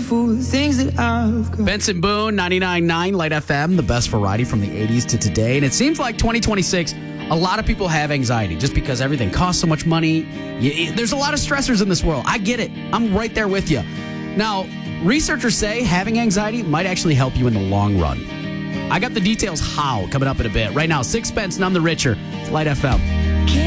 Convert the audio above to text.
beautiful things that I've got. Benson Boone, 99.9 Light FM, the best variety from the 80s to today. And it seems like 2026, a lot of people have anxiety just because everything costs so much money. There's a lot of stressors in this world. I get it. I'm right there with you. Now, researchers say having anxiety might actually help you in the long run. I got the details how coming up in a bit. Right now, Sixpence, None the Richer. It's Light FM.